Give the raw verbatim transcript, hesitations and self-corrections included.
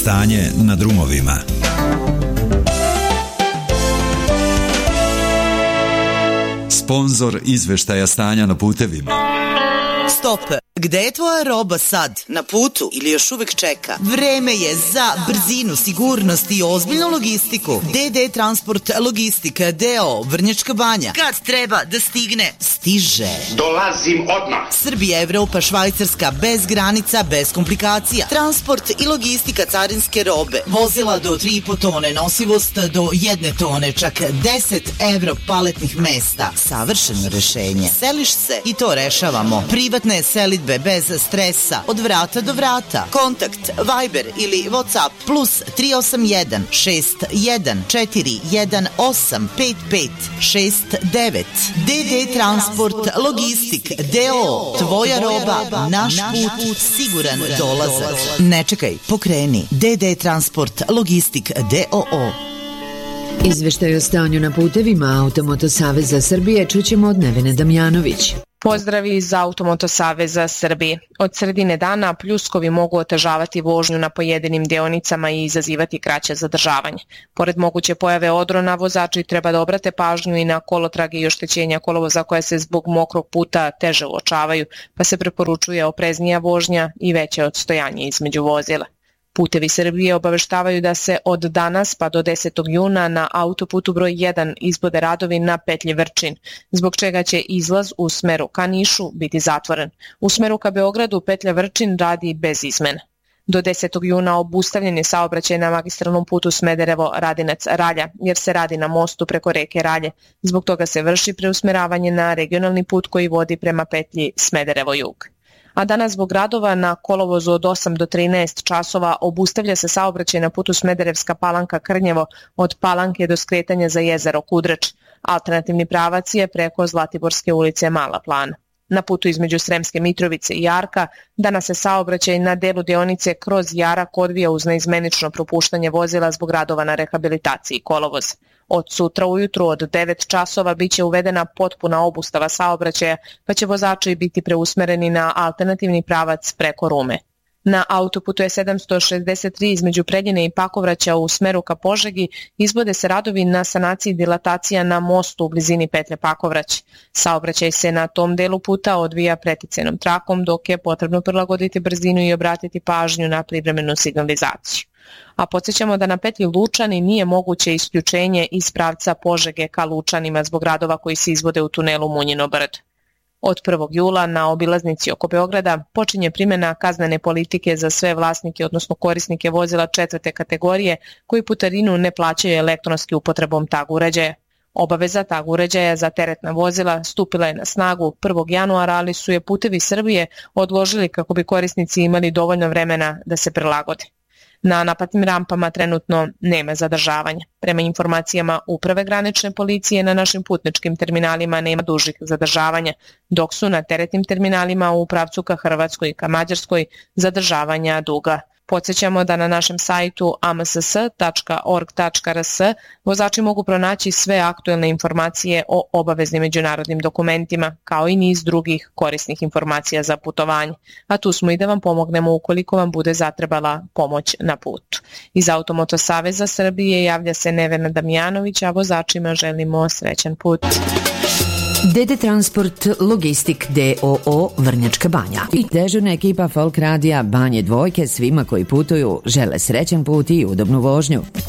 stanje na drumovima. Sponzor izveštaja stanja na putevima. Stop! Gde je tvoja roba sad? Na putu ili još uvek čeka? Vreme je za brzinu, sigurnost i ozbiljnu logistiku. D D Transport Logistika D O Vrnjačka Banja. Kad treba da stigne, stiže. Dolazim odmah. Srbija, Evropa, Švajcarska, bez granica, bez komplikacija. Transport i logistika carinske robe. Vozila do tri i po tone, nosivost do jedne tone, čak deset evro paletnih mesta. Savršeno rešenje. Seliš se i to rešavamo. Privatne selidbe bez stresa, od vrata do vrata. Kontakt Viber ili WhatsApp plus tri osam jedan šest jedan četiri jedan osam pet pet šest devet. D D Transport Logistik D O. Tvoja roba, naš put, siguran dolazak. Ne čekaj, pokreni. D D Transport Logistik D O O. Izveštaj o stanju na putevima Automoto Saveza Srbije čućemo od Nevene Damjanović. Pozdravi iz Automoto Saveza Srbije. Od sredine dana pljuskovi mogu otežavati vožnju na pojedinim deonicama i izazivati kraće zadržavanje. Pored moguće pojave odrona, vozači treba da obrate pažnju i na kolotrage i oštećenja kolovoza koja se zbog mokrog puta teže uočavaju, pa se preporučuje opreznija vožnja i veće odstojanje između vozila. Putevi Srbije obaveštavaju da se od danas pa do desetog juna na autoputu broj jedan izvode radovi na petlji Vrčin, zbog čega će izlaz u smeru ka Nišu biti zatvoren. U smeru ka Beogradu petlja Vrčin radi bez izmena. Do desetog juna obustavljen je saobraćaj na magistralnom putu Smederevo-Radinac-Ralja, jer se radi na mostu preko reke Ralje. Zbog toga se vrši preusmeravanje na regionalni put koji vodi prema petlji Smederevo-Jug. A danas zbog radova na kolovozu od osam do trinaest časova obustavlja se saobraćaj na putu Smederevska Palanka-Krnjevo od Palanke do skretanja za jezero Kudrač. Alternativni pravac je preko Zlatiborske ulice Mala Plana. Na putu između Sremske Mitrovice i Jarka danas se saobraćaj na delu deonice kroz Jarak odvija uz neizmenično propuštanje vozila zbog radova na rehabilitaciji kolovoza. Od sutra ujutru od devet časova biće uvedena potpuna obustava saobraćaja, pa će vozači biti preusmereni na alternativni pravac preko Rume. Na autoputu je sedamsto šezdeset tri između Preljine i Pakovraća u smeru ka Požegi izvode se radovi na sanaciji dilatacija na mostu u blizini petlje Pakovrać. Saobraćaj se na tom delu puta odvija preticajnom trakom, dok je potrebno prilagoditi brzinu i obratiti pažnju na privremenu signalizaciju. A podsjećamo da na petlji Lučani nije moguće isključenje iz pravca Požege ka Lučanima zbog radova koji se izvode u tunelu Munjino brdo. Od prvog jula na obilaznici oko Beograda počinje primjena kaznene politike za sve vlasnike, odnosno korisnike vozila četvrte kategorije koji putarinu ne plaćaju elektronski upotrebom tag uređaja. Obaveza tag uređaja za teretna vozila stupila je na snagu prvog januara, ali su je Putevi Srbije odložili kako bi korisnici imali dovoljno vremena da se prilagode. Na naplatnim rampama trenutno nema zadržavanja. Prema informacijama Uprave granične policije na našim putničkim terminalima nema dužih zadržavanja, dok su na teretnim terminalima u pravcu ka Hrvatskoj i ka Mađarskoj zadržavanja duga. Podsjećamo da na našem sajtu a m s s tačka org tačka r s vozači mogu pronaći sve aktuelne informacije o obaveznim međunarodnim dokumentima, kao i niz drugih korisnih informacija za putovanje. A tu smo i da vam pomognemo ukoliko vam bude zatrebala pomoć na putu. Iz Automoto Saveza Srbije javlja se Nevena Damjanović, a vozačima želimo srećan put. D D Transport Logistik D O O Vrnjačka Banja i dežurna ekipa Folk Radija Banje Dvojke svima koji putuju žele srećan put i udobnu vožnju.